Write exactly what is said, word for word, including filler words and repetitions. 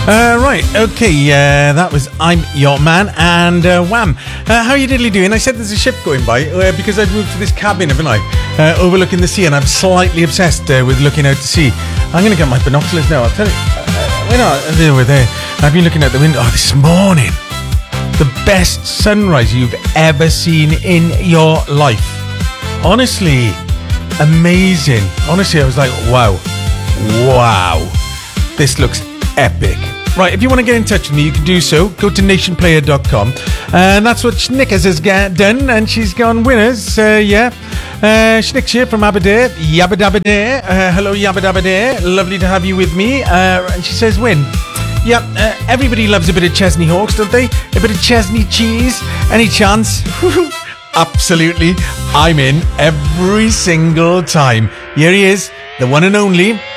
Uh, right, okay, uh, that was I'm Your Man and uh, Wham. Uh, how are you diddly doing? I said there's a ship going by uh, because I've moved to this cabin, haven't I? Uh, overlooking the sea, and I'm slightly obsessed uh, with looking out to sea. I'm going to get my binoculars now, I'll tell you. Uh, why not? There, we're there. I've been looking out the window. Oh, this morning. The best sunrise you've ever seen in your life. Honestly, amazing. Honestly, I was like, wow. Wow. This looks epic. Right, if you want to get in touch with me, you can do so. Go to nation player dot com. And that's what Schnickers has got done. And she's gone winners. Uh, yeah. Uh, Schnick's here from Aberdare. Yabba dabba dare. Uh, hello, yabba dabba dare. Lovely to have you with me. Uh, and she says, win. Yep, uh, everybody loves a bit of Chesney Hawks, don't they? A bit of Chesney cheese. Any chance? Absolutely. I'm in every single time. Here he is, the one and only